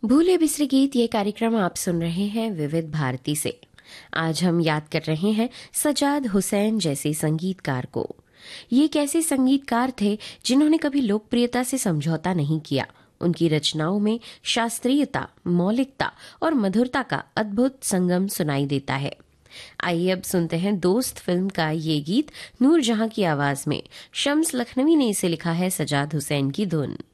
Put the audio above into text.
भूले बिसरे गीत ये कार्यक्रम आप सुन रहे हैं विविध भारती से। आज हम याद कर रहे हैं सजाद हुसैन जैसे संगीतकार को। ये एक ऐसे संगीतकार थे जिन्होंने कभी लोकप्रियता से समझौता नहीं किया। उनकी रचनाओं में शास्त्रीयता, मौलिकता और मधुरता का अद्भुत संगम सुनाई देता है। आइए अब सुनते हैं दोस्त फिल्म का ये गीत नूरजहां की आवाज में। शम्स लखनवी ने इसे लिखा है सजाद हुसैन की धुन।